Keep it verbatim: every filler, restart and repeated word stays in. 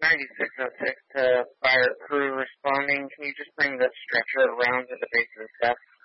ninety-six oh six to fire crew responding. Can you just bring the stretcher around to the base of the steps?